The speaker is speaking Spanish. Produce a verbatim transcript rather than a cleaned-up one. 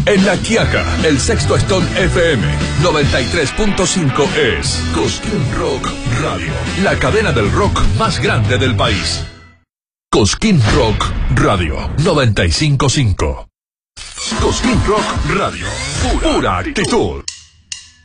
En La Quiaca, el Sexto Stone F M noventa y tres punto cinco es Cosquín Rock Radio, la cadena del rock más grande del país. Cosquín Rock Radio noventa y cinco punto cinco. Cosquín Rock Radio, pura, pura actitud.